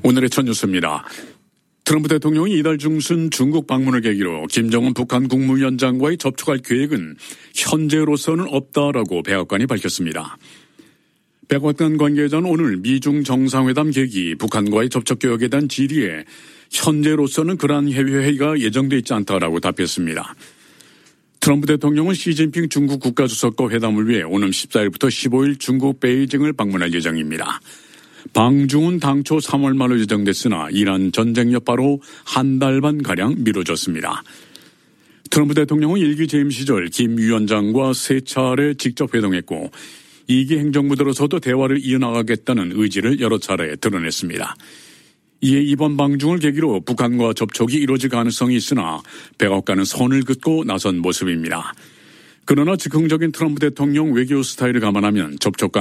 오늘의 첫 뉴스입니다. 트럼프 대통령이 이달 중순 중국 방문을 계기로 김정은 북한 국무위원장과의 접촉할 계획은 현재로서는 없다라고 백악관이 밝혔습니다. 백악관 관계자는 오늘 미중 정상회담 계기 북한과의 접촉 계획에 대한 질의에 현재로서는 그러한 회의가 예정돼 있지 않다라고 답했습니다. 트럼프 대통령은 시진핑 중국 국가주석과 회담을 위해 오는 14일부터 15일 중국 베이징을 방문할 예정입니다. 방중은 당초 3월 말로 예정됐으나 이란 전쟁 여파로 한 달 반가량 미뤄졌습니다. 트럼프 대통령은 일기 재임 시절 김 위원장과 3차례 직접 회동했고 2기 행정부 들어서도 대화를 이어나가겠다는 의지를 여러 차례 드러냈습니다. 이에 이번 방중을 계기로 북한과 접촉이 이루어질 가능성이 있으나 백악관은 선을 긋고 나선 모습입니다. 그러나 즉흥적인 트럼프 대통령 외교 스타일을 감안하면 접촉